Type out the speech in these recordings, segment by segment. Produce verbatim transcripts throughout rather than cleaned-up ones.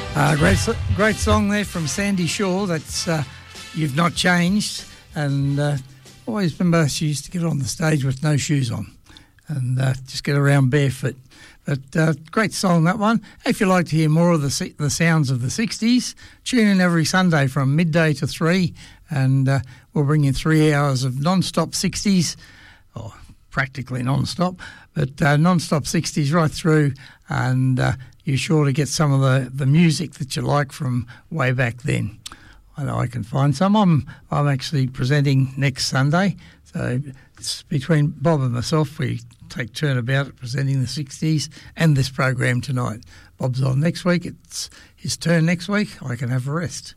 Uh, great, great song there from Sandy Shaw. That's uh, You've Not Changed. And uh, always remember she used to get on the stage with no shoes on and uh, just get around barefoot. But uh, great song, that one. If you'd like to hear more of the the sounds of the sixties, tune in every Sunday from midday to three, and uh, we'll bring you three hours of non-stop sixties, or practically non-stop, but uh, non-stop sixties right through, and uh, you're sure to get some of the, the music that you like from way back then. I know I can find some. I'm, I'm actually presenting next Sunday, so it's between Bob and myself. We take turn about it, presenting the sixties and this program tonight. Bob's on next week. It's his turn next week. I can have a rest.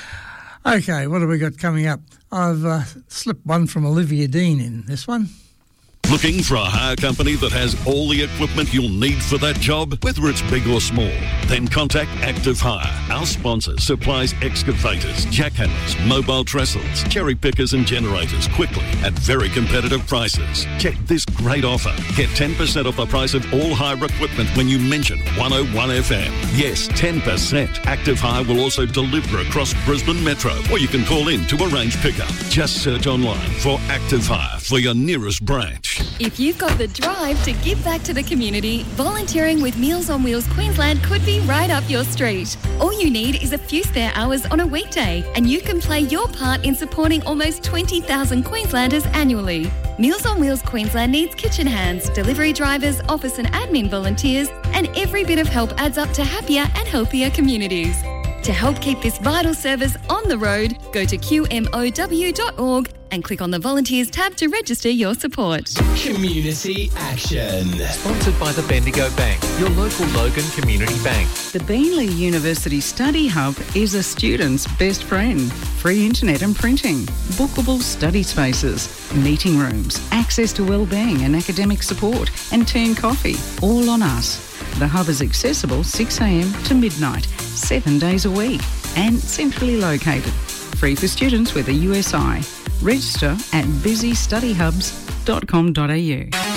Okay, what have we got coming up? I've uh, slipped one from Olivia Dean in this one. Looking for a hire company that has all the equipment you'll need for that job, whether it's big or small? Then contact Active Hire. Our sponsor supplies excavators, jackhammers, mobile trestles, cherry pickers and generators quickly at very competitive prices. Check this great offer. Get ten percent off the price of all hire equipment when you mention one oh one F M. Yes, ten percent. Active Hire will also deliver across Brisbane Metro, or you can call in to arrange pickup. Just search online for Active Hire for your nearest branch. If you've got the drive to give back to the community, volunteering with Meals on Wheels Queensland could be right up your street. All you need is a few spare hours on a weekday, and you can play your part in supporting almost twenty thousand Queenslanders annually. Meals on Wheels Queensland needs kitchen hands, delivery drivers, office and admin volunteers, and every bit of help adds up to happier and healthier communities. To help keep this vital service on the road, go to q m o w dot org and click on the Volunteers tab to register your support. Community Action. Sponsored by the Bendigo Bank, your local Logan Community Bank. The Beenleigh University Study Hub is a student's best friend. Free internet and printing, bookable study spaces, meeting rooms, access to wellbeing and academic support, and tea and coffee, all on us. The hub is accessible six a m to midnight, seven days a week, and centrally located. Free for students with a U S I. Register at busy study hubs dot com dot a u.